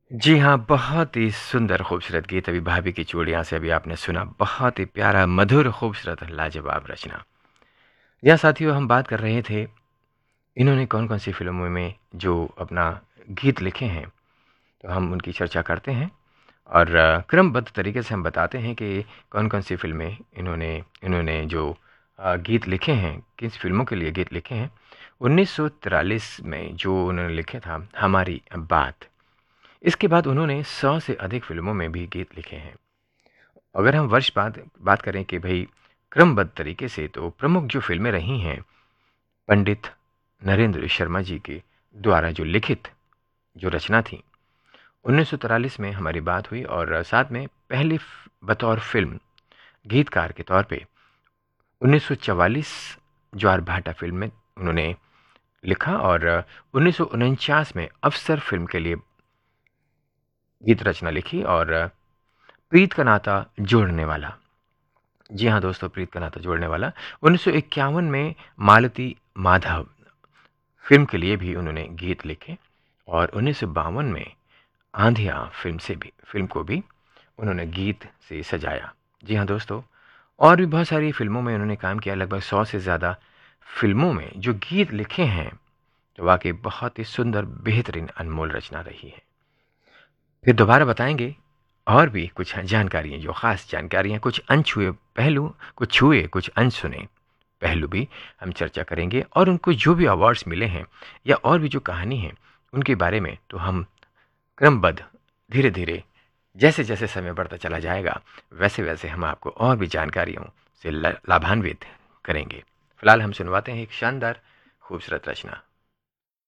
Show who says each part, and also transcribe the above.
Speaker 1: जी हाँ, बहुत ही सुंदर खूबसूरत गीत अभी भाभी की चूड़ियाँ से अभी आपने सुना। बहुत ही प्यारा, मधुर, खूबसूरत, लाजवाब रचना। जी हाँ, साथियों हम बात कर रहे थे इन्होंने कौन-कौन सी फ़िल्मों में जो अपना गीत लिखे हैं, तो हम उनकी चर्चा करते हैं और क्रमबद्ध तरीके से हम बताते हैं कि कौन-कौन सी फ़िल्में इन्होंने इन्होंने जो गीत लिखे हैं, किस फ़िल्मों के लिए गीत लिखे हैं। 1943 में जो उन्होंने लिखे था हमारी बात, इसके बाद उन्होंने 100 से अधिक फ़िल्मों में भी गीत लिखे हैं। अगर हम वर्ष बाद बात करें कि भई क्रमबद्ध तरीके से तो प्रमुख जो फ़िल्में रही हैं, पंडित नरेंद्र शर्मा जी के द्वारा जो लिखित जो रचना थी, 1943 में हमारी बात हुई और साथ में पहली बतौर फ़िल्म गीतकार के तौर पे 1944 ज्वार भाटा फ़िल्म में उन्होंने लिखा और 1949 में अवसर फ़िल्म के लिए गीत रचना लिखी और प्रीत का नाता जोड़ने वाला। जी हाँ दोस्तों, प्रीत का नाता जोड़ने वाला 1951 में मालती माधव फ़िल्म के लिए भी उन्होंने गीत लिखे और 1952 में आंधियाँ फ़िल्म को भी उन्होंने गीत से सजाया। जी हाँ दोस्तों, और भी बहुत सारी फ़िल्मों में उन्होंने काम किया, लगभग 100 से ज़्यादा फ़िल्मों में जो गीत लिखे हैं, तो वाक़ई बहुत ही सुंदर, बेहतरीन, अनमोल रचना रही है। फिर दोबारा बताएँगे और भी कुछ जानकारियाँ, जो ख़ास जानकारियाँ, कुछ अनछुए पहलू, कुछ छुए, कुछ अनसुने पहलू भी हम चर्चा करेंगे और उनको जो भी अवार्ड्स मिले हैं या और भी जो कहानी है, उनके बारे में तो हम क्रमबद्ध धीरे-धीरे जैसे-जैसे समय बढ़ता चला जाएगा, वैसे-वैसे हम आपको और भी जानकारियों से लाभान्वित करेंगे। फिलहाल हम सुनवाते हैं एक शानदार खूबसूरत रचना।